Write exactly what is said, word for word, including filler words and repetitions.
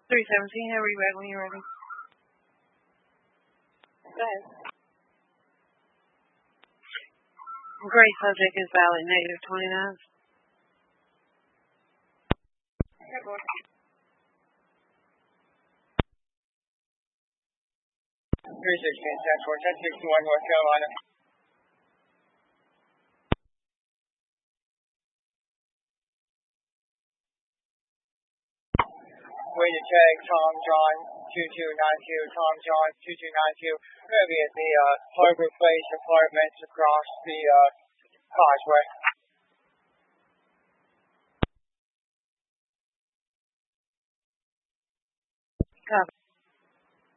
three seventeen, Henry, ready when you're ready. Go ahead. Great, subject is valid, negative twenty-nine. Okay, boy. three sixteen, ten four, ten sixty-one, North Carolina. Way to tag Tom John two two nine two, Tom John two two nine two. We're going to be at the uh, Harbor Place Apartments across the uh, causeway. Copy.